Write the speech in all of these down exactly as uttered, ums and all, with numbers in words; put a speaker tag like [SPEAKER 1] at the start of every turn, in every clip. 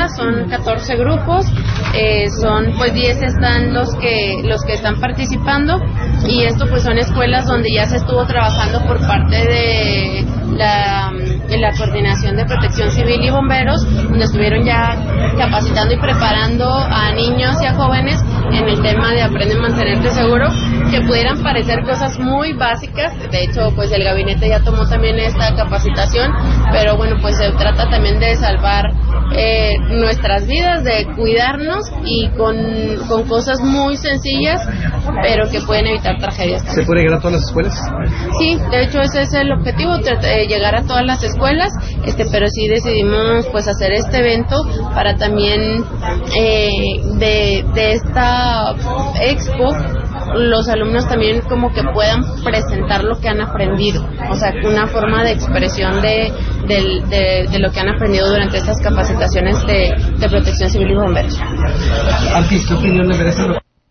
[SPEAKER 1] escuelas, son catorce grupos, eh, son pues diez están los que los que están participando, y esto pues son escuelas donde ya se estuvo trabajando por parte de la, de la Coordinación de Protección Civil y Bomberos, donde estuvieron ya capacitando y preparando a niños y a jóvenes en el tema de aprende a mantenerte seguro, que pudieran parecer cosas muy básicas. De hecho, pues el gabinete ya tomó también esta capacitación, pero bueno, pues se trata también de salvar eh, nuestras vidas, de cuidarnos, y con, con cosas muy sencillas, pero que pueden evitar tragedias también.
[SPEAKER 2] ¿Se puede llegar a todas las escuelas?
[SPEAKER 1] Sí, de hecho ese es el objetivo, eh, llegar a todas las escuelas, este, pero sí decidimos pues hacer este evento para también eh, de, de esta expo los alumnos también como que puedan presentar lo que han aprendido, o sea, una forma de expresión de, de, de, de lo que han aprendido durante estas capacitaciones de, de protección civil y bomberos.
[SPEAKER 2] Artis, ¿qué opinión le merece?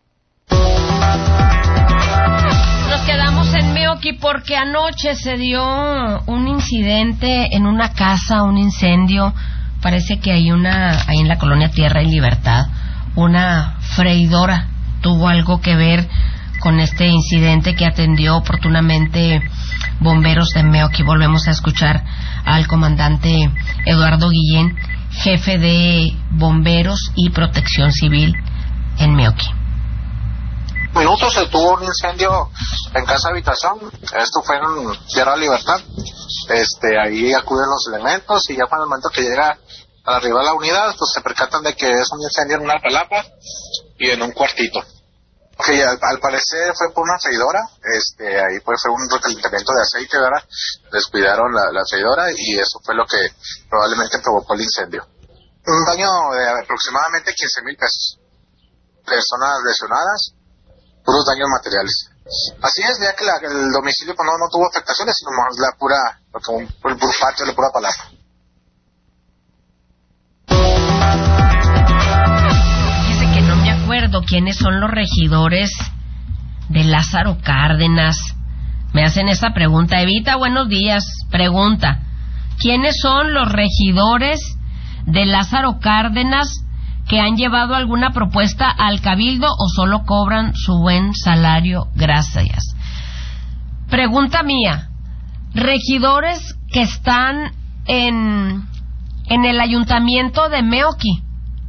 [SPEAKER 3] Nos quedamos en Meoqui porque anoche se dio un incidente en una casa, un incendio. Parece que hay una, ahí en la colonia Tierra y Libertad, una freidora tuvo algo que ver con este incidente que atendió oportunamente bomberos de Meoqui. Volvemos a escuchar al comandante Eduardo Guillén, jefe de bomberos y protección civil en Meoqui.
[SPEAKER 4] Minutos se tuvo un incendio en casa habitación. Esto fue en Tierra Libertad. Este, ahí acuden los elementos, y ya para el momento que llega a arriba la unidad, pues se percatan de que es un incendio en una palapa y en un cuartito. Que al, al parecer fue por una freidora, este, ahí pues fue un recalentamiento de aceite, ¿verdad? Descuidaron la, la freidora, y eso fue lo que probablemente provocó el incendio. Un daño de aproximadamente quince mil pesos. Personas lesionadas, puros daños materiales. Así es, ya que la, el domicilio pues, no, no tuvo afectaciones, sino más la pura, un, el puro patio, la pura palapa.
[SPEAKER 3] Acuerdo quiénes son los regidores de Lázaro Cárdenas. Me hacen esta pregunta. Evita, buenos días. Pregunta: ¿quiénes son los regidores de Lázaro Cárdenas que han llevado alguna propuesta al cabildo o solo cobran su buen salario? Gracias. Pregunta mía: regidores que están en en el ayuntamiento de Meoqui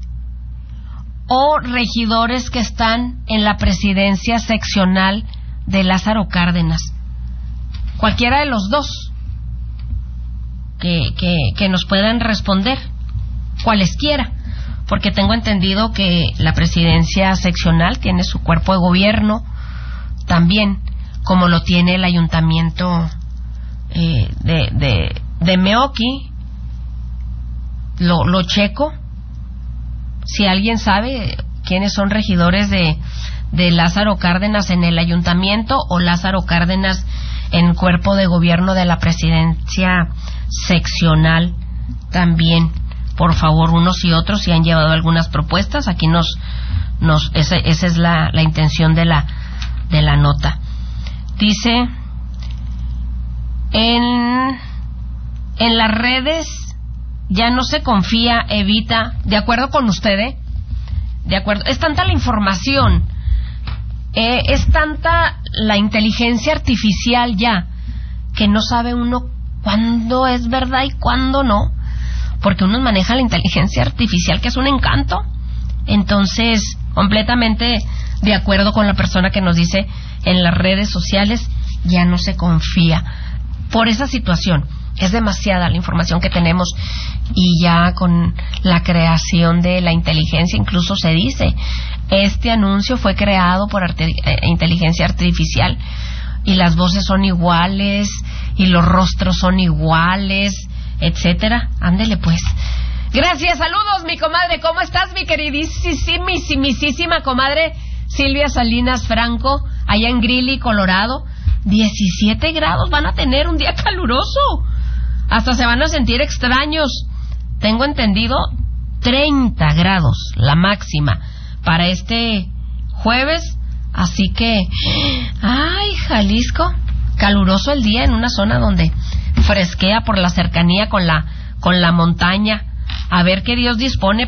[SPEAKER 3] o regidores que están en la presidencia seccional de Lázaro Cárdenas. Cualquiera de los dos que, que, que nos puedan responder, cualesquiera, porque tengo entendido que la presidencia seccional tiene su cuerpo de gobierno también, como lo tiene el ayuntamiento eh, de, de, de Meoqui. Lo, lo checo. Si alguien sabe quiénes son regidores de, de Lázaro Cárdenas en el ayuntamiento o Lázaro Cárdenas en cuerpo de gobierno de la presidencia seccional también, por favor, unos y otros, si han llevado algunas propuestas, aquí nos, nos esa, esa es la, la intención de la, de la nota. Dice, en, en las redes ya no se confía, Evita, de acuerdo con usted, ¿eh? De acuerdo, es tanta la información, eh, es tanta la inteligencia artificial ya, que no sabe uno cuándo es verdad y cuándo no, porque uno maneja la inteligencia artificial, que es un encanto. Entonces, completamente de acuerdo con la persona que nos dice en las redes sociales, ya no se confía por esa situación. Es demasiada la información que tenemos, y ya con la creación de la inteligencia, incluso se dice, este anuncio fue creado por arte, eh, inteligencia artificial, y las voces son iguales, y los rostros son iguales, etcétera. Ándele pues. Gracias, saludos mi comadre, ¿cómo estás mi queridísima comadre Silvia Salinas Franco, allá en Greeley, Colorado? diecisiete grados van a tener, un día caluroso. Hasta se van a sentir extraños. Tengo entendido treinta grados la máxima para este jueves. Así que, ay, Jalisco, caluroso el día en una zona donde fresquea por la cercanía con la, con la montaña. A ver qué Dios dispone